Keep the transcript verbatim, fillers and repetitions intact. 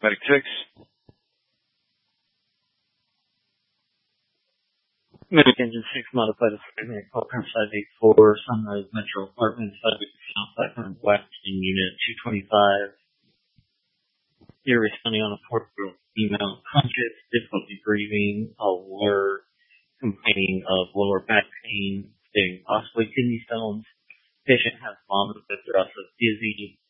Medic six. Medic Engine six modified assignment, call current five eight four, Sunrise Metro Apartments, five eight South, five hundred West, in Unit two twenty-five. You're responding on a four-year-old female conscious, difficulty breathing, alert, complaining of lower back pain, stating possibly kidney stones. Patient has vomited, but they're also dizzy,